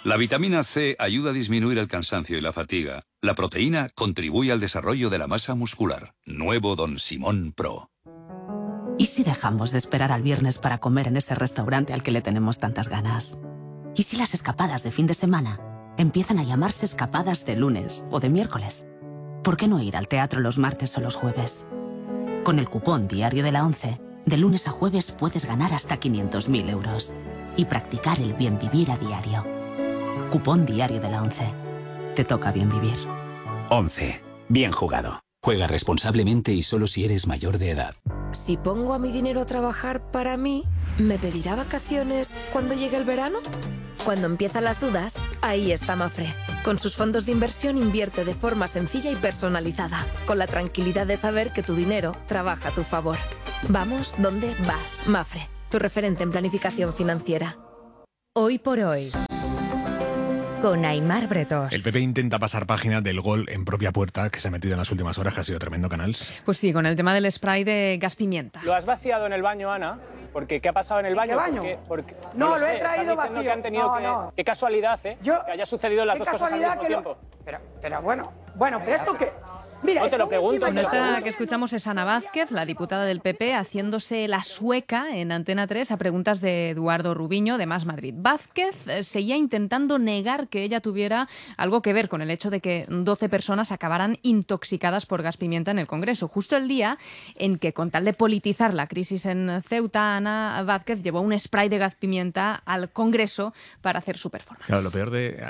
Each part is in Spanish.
La vitamina C ayuda a disminuir el cansancio y la fatiga. La proteína contribuye al desarrollo de la masa muscular. Nuevo Don Simón Pro. ¿Y si dejamos de esperar al viernes para comer en ese restaurante al que le tenemos tantas ganas? ¿Y si las escapadas de fin de semana empiezan a llamarse escapadas de lunes o de miércoles? ¿Por qué no ir al teatro los martes o los jueves? Con el cupón diario de la ONCE, de lunes a jueves puedes ganar hasta 500.000 euros y practicar el bien vivir a diario. Cupón diario de la ONCE. Te toca bien vivir. 11. Bien jugado. Juega responsablemente y solo si eres mayor de edad. Si pongo a mi dinero a trabajar para mí, ¿me pedirá vacaciones cuando llegue el verano? Cuando empiezan las dudas, ahí está Mafre. Con sus fondos de inversión invierte de forma sencilla y personalizada, con la tranquilidad de saber que tu dinero trabaja a tu favor. Vamos donde vas. Mafre, tu referente en planificación financiera. Hoy por hoy, con Aimar Bretos. El PP intenta pasar página del gol en propia puerta que se ha metido en las últimas horas, que ha sido tremendo, Canals. Pues sí, con el tema del spray de gas pimienta. ¿Lo has vaciado en el baño, Ana? Porque ¿qué ha pasado en el baño? ¿Qué baño? Porque no, lo he sé, traído vacío. Que han tenido no. Qué casualidad, ¿eh? Que haya sucedido las dos cosas al mismo tiempo. Pero bueno, pero esto que... Mira, no te lo pregunto. Bueno, esta que escuchamos es Ana Vázquez, la diputada del PP, haciéndose la sueca en Antena 3 a preguntas de Eduardo Rubiño de Más Madrid. Vázquez seguía intentando negar que ella tuviera algo que ver con el hecho de que 12 personas acabaran intoxicadas por gas pimienta en el Congreso. Justo el día en que, con tal de politizar la crisis en Ceuta, Ana Vázquez llevó un spray de gas pimienta al Congreso para hacer su performance. Claro, lo peor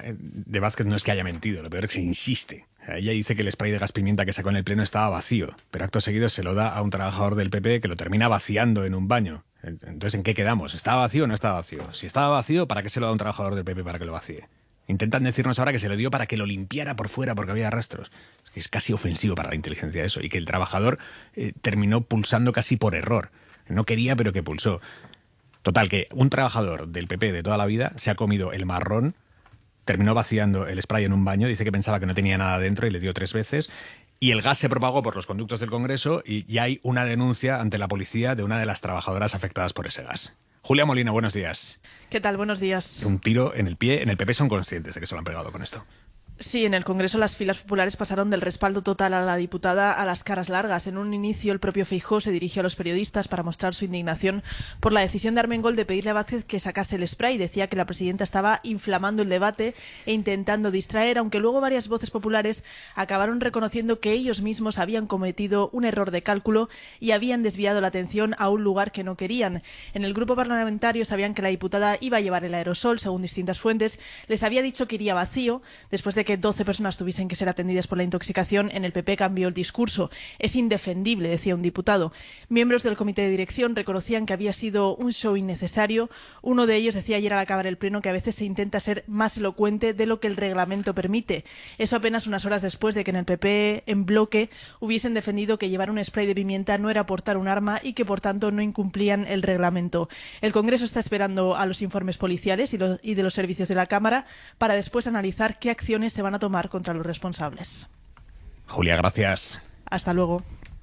de Vázquez no es que haya mentido, lo peor es que se insiste. Ella dice que el spray de gas pimienta que sacó en el pleno estaba vacío, pero acto seguido se lo da a un trabajador del PP que lo termina vaciando en un baño. Entonces, ¿en qué quedamos? ¿Estaba vacío o no estaba vacío? Si estaba vacío, ¿para qué se lo da a un trabajador del PP para que lo vacíe? Intentan decirnos ahora que se lo dio para que lo limpiara por fuera porque había rastros. Es que es casi ofensivo para la inteligencia eso. Y que el trabajador terminó pulsando casi por error. No quería, pero que pulsó. Total, que un trabajador del PP de toda la vida se ha comido el marrón, terminó vaciando el spray en un baño, dice que pensaba que no tenía nada dentro y le dio 3 veces, y el gas se propagó por los conductos del Congreso y ya hay una denuncia ante la policía de una de las trabajadoras afectadas por ese gas. Julia Molina, buenos días. ¿Qué tal? Buenos días. Un tiro en el pie. En el PP son conscientes de que se lo han pegado con esto. Sí, en el Congreso las filas populares pasaron del respaldo total a la diputada a las caras largas. En un inicio, el propio Feijóo se dirigió a los periodistas para mostrar su indignación por la decisión de Armengol de pedirle a Vázquez que sacase el spray. Decía que la presidenta estaba inflamando el debate e intentando distraer, aunque luego varias voces populares acabaron reconociendo que ellos mismos habían cometido un error de cálculo y habían desviado la atención a un lugar que no querían. En el grupo parlamentario sabían que la diputada iba a llevar el aerosol, según distintas fuentes. Les había dicho que iría vacío. Después de que 12 personas tuviesen que ser atendidas por la intoxicación, en el PP cambió el discurso. Es indefendible, decía un diputado. Miembros del comité de dirección reconocían que había sido un show innecesario. Uno de ellos decía ayer al acabar el pleno que a veces se intenta ser más elocuente de lo que el reglamento permite. Eso apenas unas horas después de que en el PP, en bloque, hubiesen defendido que llevar un spray de pimienta no era portar un arma y que por tanto no incumplían el reglamento. El Congreso está esperando a los informes policiales y de los servicios de la Cámara para después analizar qué acciones se van a tomar contra los responsables. Julia, gracias. Hasta luego.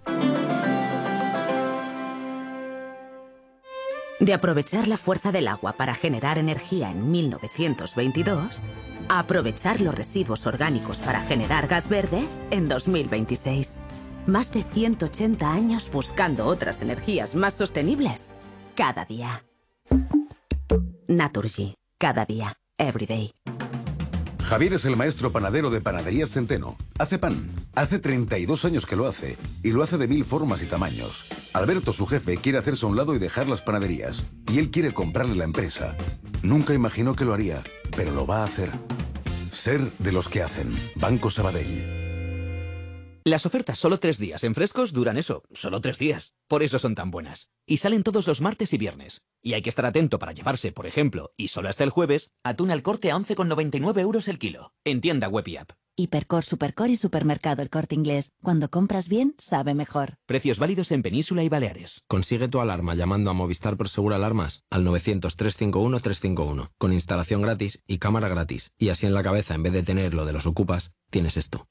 De aprovechar la fuerza del agua para generar energía en 1922, a aprovechar los residuos orgánicos para generar gas verde en 2026. Más de 180 años buscando otras energías más sostenibles cada día. Naturgy. Cada día. Every day. Javier es el maestro panadero de Panaderías Centeno. Hace pan. Hace 32 años que lo hace. Y lo hace de 1000 formas y tamaños. Alberto, su jefe, quiere hacerse a un lado y dejar las panaderías. Y él quiere comprarle la empresa. Nunca imaginó que lo haría, pero lo va a hacer. Ser de los que hacen. Banco Sabadell. Las ofertas solo 3 días en Frescos duran eso, solo 3 días. Por eso son tan buenas. Y salen todos los martes y viernes. Y hay que estar atento para llevarse, por ejemplo, y solo hasta el jueves, atún al Corte a 11,99 € el kilo. En tienda web y app. Hipercor, Supercor y Supermercado El Corte Inglés. Cuando compras bien, sabe mejor. Precios válidos en Península y Baleares. Consigue tu alarma llamando a Movistar Prosegur Alarmas al 900-351-351. Con instalación gratis y cámara gratis. Y así en la cabeza, en vez de tener lo de los ocupas, tienes esto.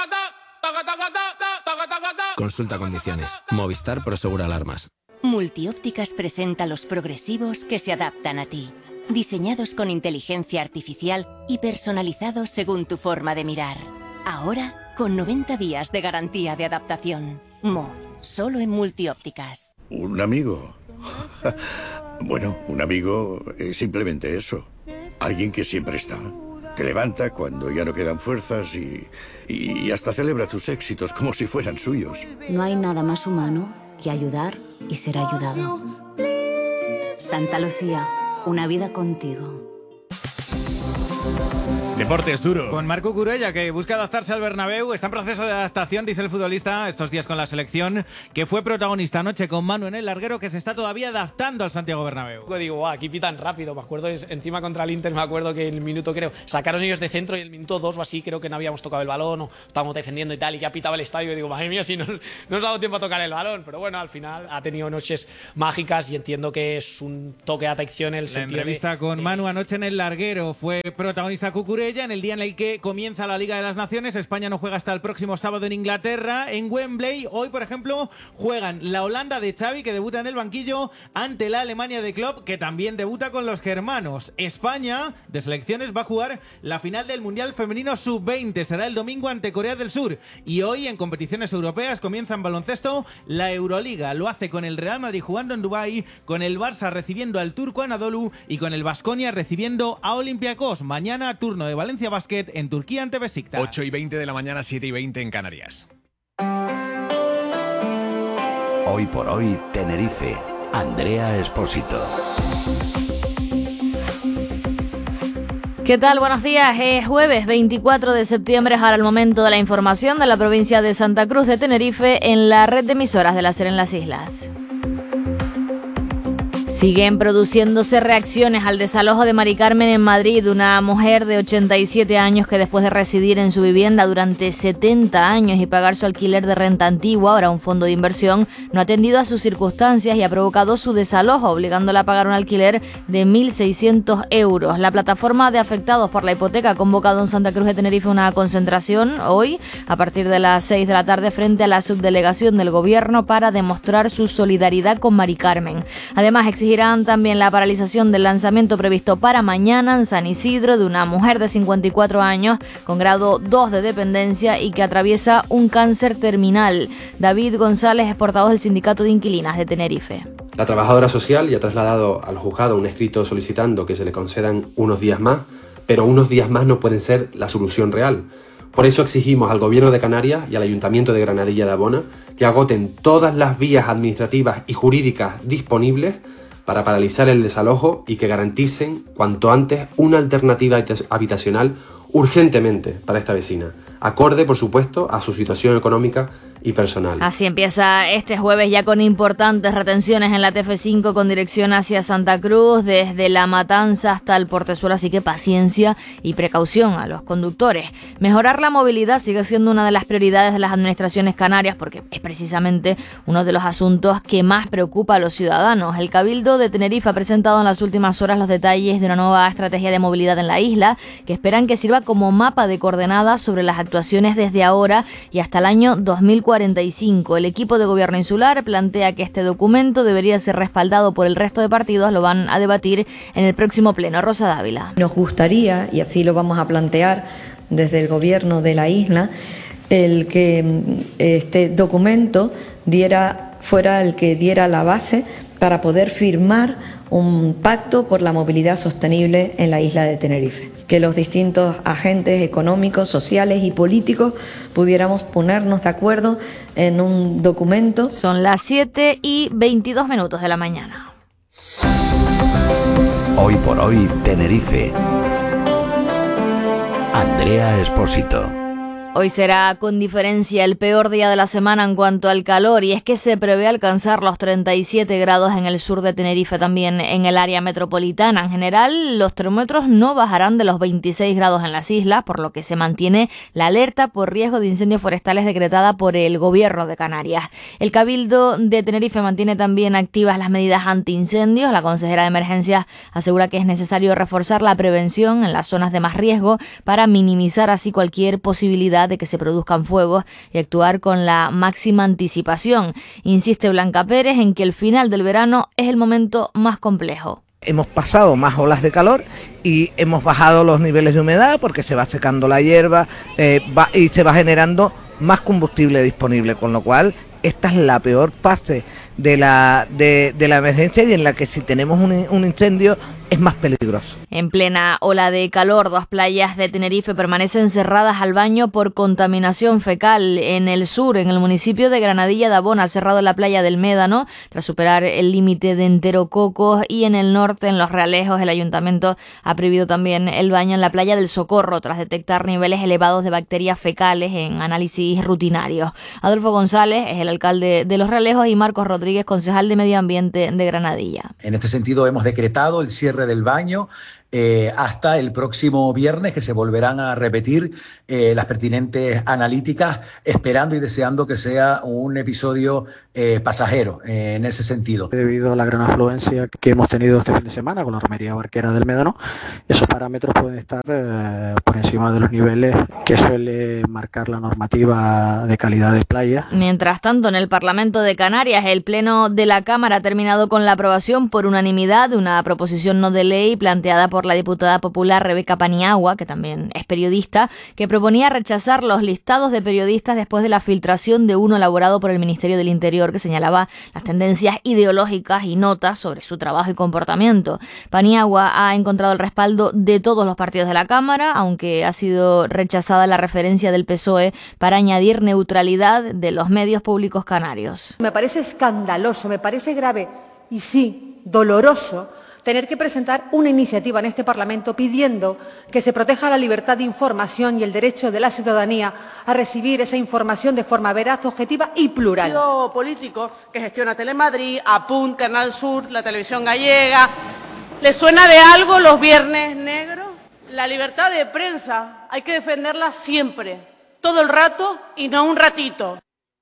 Consulta condiciones. Movistar Prosegur Alarmas. Multiópticas presenta los progresivos que se adaptan a ti. diseñados con inteligencia artificial y personalizados según tu forma de mirar. Ahora, con 90 días de garantía de adaptación. Mo, solo en Multiópticas. ¿Un amigo? Bueno, un amigo es simplemente eso. Alguien que siempre está. Te levanta cuando ya no quedan fuerzas y hasta celebra tus éxitos como si fueran suyos. No hay nada más humano que ayudar y ser ayudado. Santa Lucía, una vida contigo. Deportes duro. Con Marc Cucurella, que busca adaptarse al Bernabéu. Está en proceso de adaptación, dice el futbolista, estos días con la selección, que fue protagonista anoche con Manu en el larguero, que se está todavía adaptando al Santiago Bernabéu. Digo, aquí pitan rápido. Me acuerdo, encima contra el Inter, me acuerdo que en el minuto, creo, sacaron ellos de centro y el minuto 2 o así, creo que no habíamos tocado el balón o estábamos defendiendo y tal, y ya pitaba el estadio. Y digo, madre mía, si no nos ha dado tiempo a tocar el balón. Pero bueno, al final ha tenido noches mágicas y entiendo que es un toque de atención en el sentido de... La entrevista con Manu anoche en el larguero. Fue protagonista Cucurella en el día en el que comienza la Liga de las Naciones. España no juega hasta el próximo sábado en Inglaterra, en Wembley. Hoy, por ejemplo, juegan la Holanda de Xavi, que debuta en el banquillo, ante la Alemania de Klopp, que también debuta con los germanos. España, de selecciones, va a jugar la final del Mundial Femenino Sub-20. Será el domingo ante Corea del Sur. Y hoy, en competiciones europeas, comienza en baloncesto la Euroliga. Lo hace con el Real Madrid jugando en Dubái, con el Barça recibiendo al Turco Anadolu y con el Baskonia recibiendo a Olympiacos. Mañana, turno de Valencia Basket en Turquía ante Besiktas. 8:20 de la mañana, 7:20 en Canarias. Hoy por hoy, Tenerife. Andrea Espósito. ¿Qué tal? Buenos días. Es jueves 24 de septiembre. Es ahora el momento de la información de la provincia de Santa Cruz de Tenerife en la red de emisoras de la SER en las islas. Siguen produciéndose reacciones al desalojo de Mari Carmen en Madrid, una mujer de 87 años que después de residir en su vivienda durante 70 años y pagar su alquiler de renta antigua, ahora un fondo de inversión, no ha atendido a sus circunstancias y ha provocado su desalojo, obligándola a pagar un alquiler de 1.600 euros. La plataforma de afectados por la hipoteca ha convocado en Santa Cruz de Tenerife una concentración hoy, a partir de las 6 de la tarde, frente a la subdelegación del gobierno para demostrar su solidaridad con Mari Carmen. Además, exigirán también la paralización del lanzamiento previsto para mañana en San Isidro de una mujer de 54 años con grado 2 de dependencia y que atraviesa un cáncer terminal. David González es portavoz del Sindicato de Inquilinas de Tenerife. La trabajadora social ya ha trasladado al juzgado un escrito solicitando que se le concedan unos días más, pero unos días más no pueden ser la solución real. Por eso exigimos al Gobierno de Canarias y al Ayuntamiento de Granadilla de Abona que agoten todas las vías administrativas y jurídicas disponibles para paralizar el desalojo y que garanticen cuanto antes una alternativa habitacional urgentemente para esta vecina, acorde, por supuesto, a su situación económica y personal. Así empieza este jueves ya con importantes retenciones en la TF5 con dirección hacia Santa Cruz, desde La Matanza hasta el Portezuelo, así que paciencia y precaución a los conductores. Mejorar la movilidad sigue siendo una de las prioridades de las administraciones canarias porque es precisamente uno de los asuntos que más preocupa a los ciudadanos. El Cabildo de Tenerife ha presentado en las últimas horas los detalles de una nueva estrategia de movilidad en la isla que esperan que sirva como mapa de coordenadas sobre las actuaciones desde ahora y hasta el año 2045. El equipo de gobierno insular plantea que este documento debería ser respaldado por el resto de partidos. Lo van a debatir en el próximo pleno. Rosa Dávila. Nos gustaría, y así lo vamos a plantear desde el gobierno de la isla, el que este documento fuera el que diera la base para poder firmar un pacto por la movilidad sostenible en la isla de Tenerife. Que los distintos agentes económicos, sociales y políticos pudiéramos ponernos de acuerdo en un documento. Son las 7:22 de la mañana. Hoy por hoy, Tenerife. Andrea Espósito. Hoy será con diferencia el peor día de la semana en cuanto al calor y es que se prevé alcanzar los 37 grados en el sur de Tenerife, también en el área metropolitana. En general, los termómetros no bajarán de los 26 grados en las islas, por lo que se mantiene la alerta por riesgo de incendios forestales decretada por el gobierno de Canarias. El Cabildo de Tenerife mantiene también activas las medidas antiincendios. La consejera de Emergencias asegura que es necesario reforzar la prevención en las zonas de más riesgo para minimizar así cualquier posibilidad de que se produzcan fuegos y actuar con la máxima anticipación. Insiste Blanca Pérez en que el final del verano es el momento más complejo. Hemos pasado más olas de calor y hemos bajado los niveles de humedad porque se va secando la hierba y se va generando más combustible disponible, con lo cual esta es la peor fase de la emergencia y en la que si tenemos un incendio es más peligroso. En plena ola de calor, 2 playas de Tenerife permanecen cerradas al baño por contaminación fecal. En el sur, en el municipio de Granadilla de Abona, ha cerrado la playa del Médano tras superar el límite de Enterococos, y en el norte, en Los Realejos, el ayuntamiento ha prohibido también el baño en la playa del Socorro tras detectar niveles elevados de bacterias fecales en análisis rutinarios. Adolfo González es el alcalde de Los Realejos y Marcos Rodríguez, concejal de Medio Ambiente de Granadilla. En este sentido hemos decretado el cierre del baño hasta el próximo viernes, que se volverán a repetir las pertinentes analíticas, esperando y deseando que sea un episodio pasajero en ese sentido. Debido a la gran afluencia que hemos tenido este fin de semana con la romería barquera del Médano, esos parámetros pueden estar por encima de los niveles que suele marcar la normativa de calidad de playa. Mientras tanto, en el Parlamento de Canarias, el Pleno de la Cámara ha terminado con la aprobación por unanimidad de una proposición no de ley planteada por la diputada popular Rebeca Paniagua, que también es periodista, que proponía rechazar los listados de periodistas después de la filtración de uno elaborado por el Ministerio del Interior que señalaba las tendencias ideológicas y notas sobre su trabajo y comportamiento. Paniagua ha encontrado el respaldo de todos los partidos de la Cámara, aunque ha sido rechazada la referencia del PSOE para añadir neutralidad de los medios públicos canarios. Me parece escandaloso, me parece grave y sí, doloroso tener que presentar una iniciativa en este Parlamento pidiendo que se proteja la libertad de información y el derecho de la ciudadanía a recibir esa información de forma veraz, objetiva y plural. El partido político que gestiona Telemadrid, APUN, Canal Sur, la televisión gallega, ¿les suena de algo los viernes negros? La libertad de prensa hay que defenderla siempre, todo el rato y no un ratito.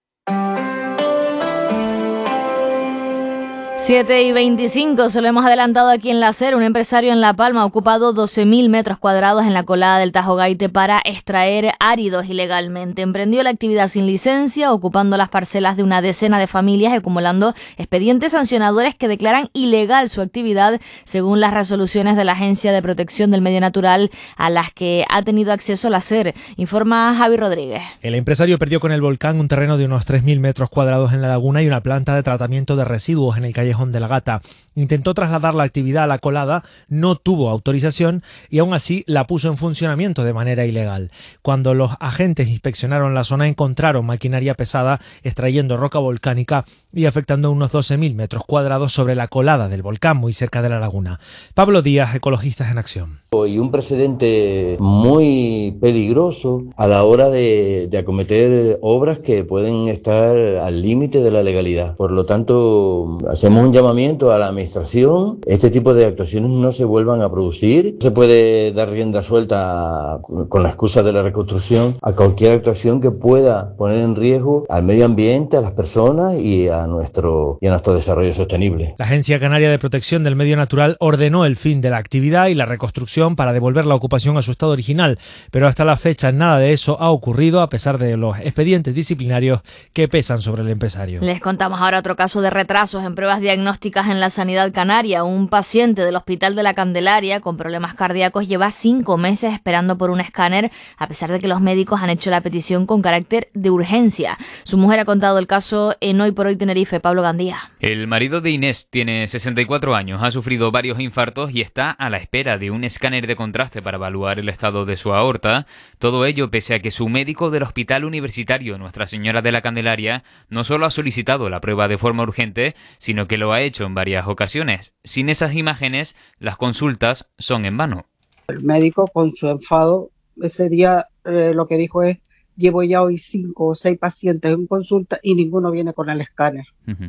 7:25, se lo hemos adelantado aquí en la SER. Un empresario en La Palma ha ocupado 12.000 metros cuadrados en la colada del Tajo Gaite para extraer áridos ilegalmente. Emprendió la actividad sin licencia, ocupando las parcelas de una decena de familias y acumulando expedientes sancionadores que declaran ilegal su actividad, según las resoluciones de la Agencia de Protección del Medio Natural a las que ha tenido acceso la SER. Informa Javi Rodríguez. El empresario perdió con el volcán un terreno de unos 3.000 metros cuadrados en la laguna y una planta de tratamiento de residuos en el Callejón de la Gata. Intentó trasladar la actividad a la colada, no tuvo autorización y aún así la puso en funcionamiento de manera ilegal. Cuando los agentes inspeccionaron la zona, encontraron maquinaria pesada extrayendo roca volcánica y afectando unos 12.000 metros cuadrados sobre la colada del volcán, muy cerca de la laguna. Pablo Díaz, Ecologistas en Acción. Y un precedente muy peligroso a la hora de acometer obras que pueden estar al límite de la legalidad. Por lo tanto, hacemos un llamamiento a la administración. Este tipo de actuaciones no se vuelvan a producir. Se puede dar rienda suelta con la excusa de la reconstrucción a cualquier actuación que pueda poner en riesgo al medio ambiente, a las personas y a nuestro desarrollo sostenible. La Agencia Canaria de Protección del Medio Natural ordenó el fin de la actividad y la reconstrucción para devolver la ocupación a su estado original, pero hasta la fecha nada de eso ha ocurrido, a pesar de los expedientes disciplinarios que pesan sobre el empresario. Les contamos ahora otro caso de retrasos en pruebas diagnósticas en la sanidad canaria. Un paciente del Hospital de la Candelaria con problemas cardíacos lleva 5 meses esperando por un escáner, a pesar de que los médicos han hecho la petición con carácter de urgencia. Su mujer ha contado el caso en Hoy por Hoy Tenerife. Pablo Gandía. El marido de Inés tiene 64 años, ha sufrido varios infartos y está a la espera de un escáner de contraste para evaluar el estado de su aorta. Todo ello pese a que su médico del Hospital Universitario Nuestra Señora de la Candelaria no solo ha solicitado la prueba de forma urgente, sino que lo ha hecho en varias ocasiones. Sin esas imágenes, las consultas son en vano. El médico, con su enfado, ese día lo que dijo es: llevo ya hoy 5 o 6 pacientes en consulta y ninguno viene con el escáner.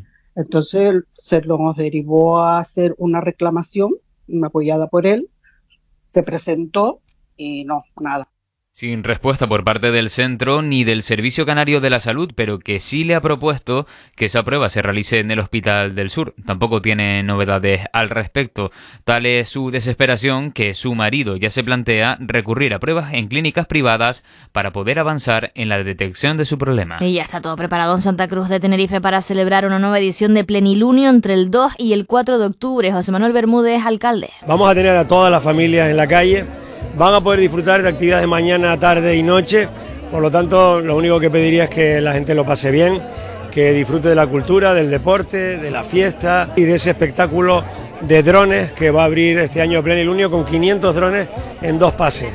Entonces se nos derivó a hacer una reclamación apoyada por él. Se presentó y no, nada. Sin respuesta por parte del centro ni del Servicio Canario de la Salud, pero que sí le ha propuesto que esa prueba se realice en el Hospital del Sur. Tampoco tiene novedades al respecto. Tal es su desesperación que su marido ya se plantea recurrir a pruebas en clínicas privadas para poder avanzar en la detección de su problema. Y ya está todo preparado en Santa Cruz de Tenerife para celebrar una nueva edición de Plenilunio entre el 2 y el 4 de octubre. José Manuel Bermúdez, alcalde. Vamos a tener a todas las familias en la calle. Van a poder disfrutar de actividades mañana, tarde y noche, por lo tanto lo único que pediría es que la gente lo pase bien, que disfrute de la cultura, del deporte, de la fiesta y de ese espectáculo de drones que va a abrir este año Plenilunio con 500 drones en 2 pases.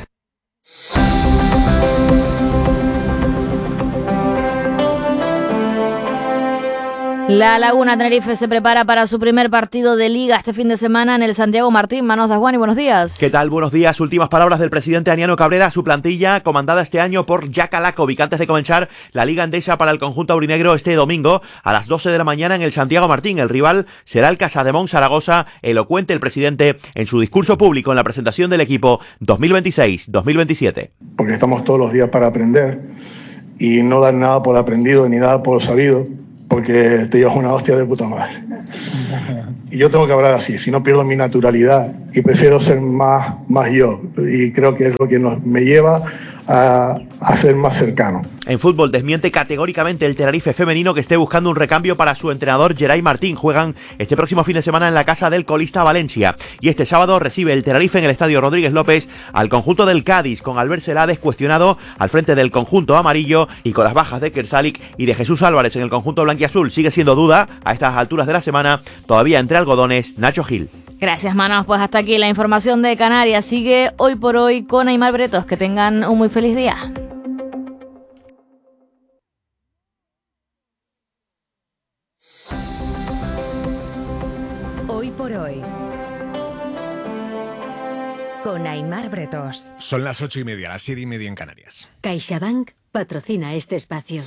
La Laguna Tenerife se prepara para su primer partido de Liga este fin de semana en el Santiago Martín. Manos de Juan y buenos días. ¿Qué tal? Buenos días. Últimas palabras del presidente Aniano Cabrera. Su plantilla, comandada este año por Jack Lakovic, antes de comenzar la Liga Endesa para el conjunto aurinegro este domingo a las 12 de la mañana en el Santiago Martín. El rival será el Casademón Zaragoza. Elocuente el presidente en su discurso público en la presentación del equipo 2026-2027. Porque estamos todos los días para aprender y no dar nada por aprendido ni nada por sabido, porque te llevas una hostia de puta madre. Y yo tengo que hablar así, si no pierdo mi naturalidad y prefiero ser más yo. Y creo que es lo que me lleva a ser más cercano. En fútbol desmiente categóricamente el Tenerife femenino que esté buscando un recambio para su entrenador Geray Martín. Juegan este próximo fin de semana en la casa del colista Valencia. Y este sábado recibe el Tenerife en el estadio Rodríguez López al conjunto del Cádiz, con Albert Celades cuestionado al frente del conjunto amarillo y con las bajas de Kersalik y de Jesús Álvarez en el conjunto blanquiazul. Sigue siendo duda a estas alturas de la semana, todavía entre algodones, Nacho Gil. Gracias, Manos. Pues hasta aquí la información de Canarias. Sigue Hoy por Hoy con Aymar Bretos. Que tengan un muy feliz día. Hoy por Hoy con Aymar Bretos. Son las 8:30, las 7:30 en Canarias. CaixaBank patrocina este espacio.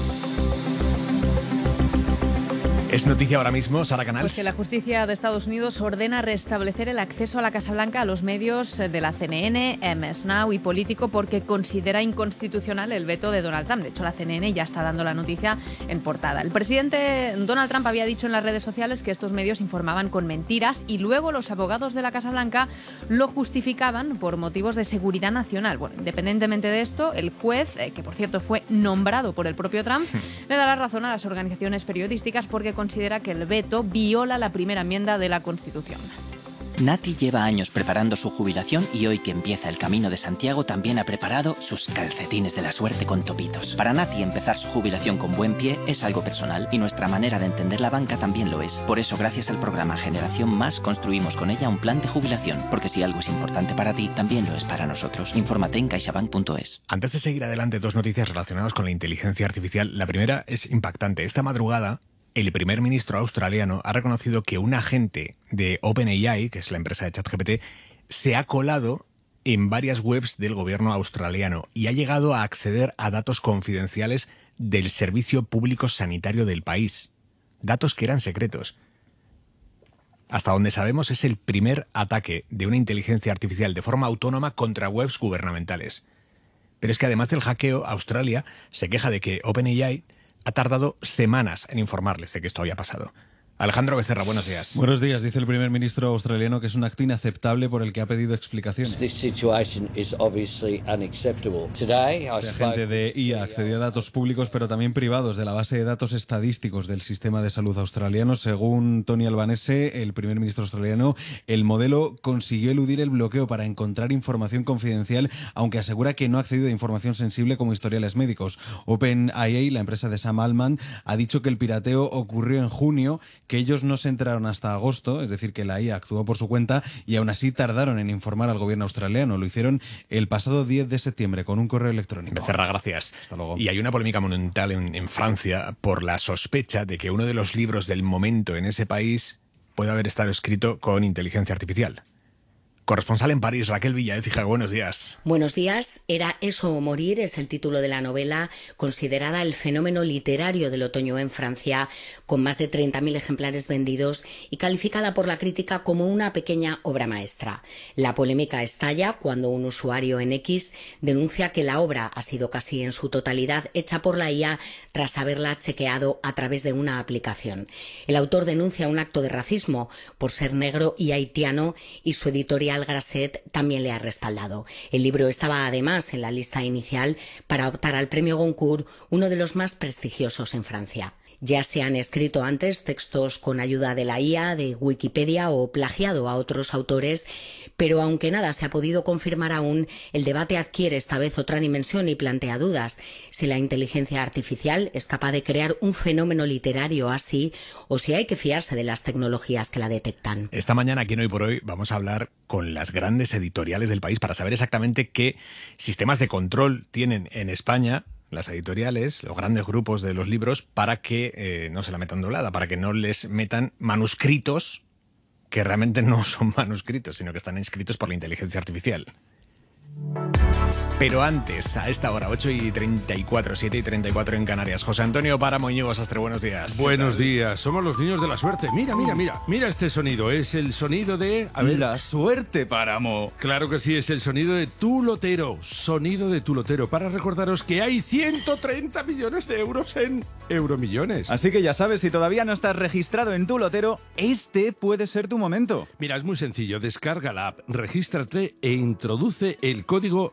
Es noticia ahora mismo, Sara Canals. Pues que la justicia de Estados Unidos ordena restablecer el acceso a la Casa Blanca a los medios de la CNN, MS Now y Político porque considera inconstitucional el veto de Donald Trump. De hecho, la CNN ya está dando la noticia en portada. El presidente Donald Trump había dicho en las redes sociales que estos medios informaban con mentiras y luego los abogados de la Casa Blanca lo justificaban por motivos de seguridad nacional. Bueno, independientemente de esto, el juez, que por cierto fue nombrado por el propio Trump, le da la razón a las organizaciones periodísticas porque considera que el veto viola la primera enmienda de la Constitución. Nati lleva años preparando su jubilación y hoy que empieza el Camino de Santiago también ha preparado sus calcetines de la suerte con topitos. Para Nati empezar su jubilación con buen pie es algo personal y nuestra manera de entender la banca también lo es. Por eso gracias al programa Generación Más construimos con ella un plan de jubilación, porque si algo es importante para ti, también lo es para nosotros. Infórmate en caixabank.es. Antes de seguir adelante, 2 noticias relacionadas con la inteligencia artificial. La primera es impactante. Esta madrugada, el primer ministro australiano ha reconocido que un agente de OpenAI, que es la empresa de ChatGPT, se ha colado en varias webs del gobierno australiano y ha llegado a acceder a datos confidenciales del Servicio Público Sanitario del país. Datos que eran secretos. Hasta donde sabemos es el primer ataque de una inteligencia artificial de forma autónoma contra webs gubernamentales. Pero es que además del hackeo, Australia se queja de que OpenAI ha tardado semanas en informarles de que esto había pasado. Alejandro Becerra, buenos días. Buenos días. Dice el primer ministro australiano que es un acto inaceptable por el que ha pedido explicaciones. Este agente de IA accedió a datos públicos pero también privados de la base de datos estadísticos del sistema de salud australiano. Según Tony Albanese, el primer ministro australiano, el modelo consiguió eludir el bloqueo para encontrar información confidencial, aunque asegura que no ha accedido a información sensible como historiales médicos. OpenAI, la empresa de Sam Altman, ha dicho que el pirateo ocurrió en junio, que ellos no se enteraron hasta agosto, es decir, que la IA actuó por su cuenta y aún así tardaron en informar al gobierno australiano. Lo hicieron el pasado 10 de septiembre con un correo electrónico. Becerra, gracias. Hasta luego. Y hay una polémica monumental en Francia por la sospecha de que uno de los libros del momento en ese país puede haber estado escrito con inteligencia artificial. Corresponsal en París, Raquel Villaécija, buenos días. Buenos días. Era eso o morir es el título de la novela, considerada el fenómeno literario del otoño en Francia, con más de 30.000 ejemplares vendidos y calificada por la crítica como una pequeña obra maestra. La polémica estalla cuando un usuario en X denuncia que la obra ha sido casi en su totalidad hecha por la IA tras haberla chequeado a través de una aplicación. El autor denuncia un acto de racismo por ser negro y haitiano y su editorial Grasset también le ha respaldado. El libro estaba además en la lista inicial para optar al premio Goncourt, uno de los más prestigiosos en Francia. Ya se han escrito antes textos con ayuda de la IA, de Wikipedia o plagiado a otros autores, pero aunque nada se ha podido confirmar aún, el debate adquiere esta vez otra dimensión y plantea dudas. Si la inteligencia artificial es capaz de crear un fenómeno literario así, o si hay que fiarse de las tecnologías que la detectan. Esta mañana, aquí en Hoy por Hoy, vamos a hablar con las grandes editoriales del país para saber exactamente qué sistemas de control tienen en España las editoriales, los grandes grupos de los libros, para que no se la metan doblada, para que no les metan manuscritos que realmente no son manuscritos, sino que están escritos por la inteligencia artificial. Pero antes, a esta hora, 8:34, 7:34 en Canarias. José Antonio Páramo, Íñigo Sastre, buenos días. Buenos días, somos los niños de la suerte. Mira, mira, mira, mira este sonido, es el sonido de... A ver. La suerte, Páramo. Claro que sí, es el sonido de Tu Lotero, sonido de Tu Lotero, para recordaros que hay 130 millones de euros en Euromillones. Así que ya sabes, si todavía no estás registrado en Tu Lotero, este puede ser tu momento. Mira, es muy sencillo, descarga la app, regístrate e introduce el código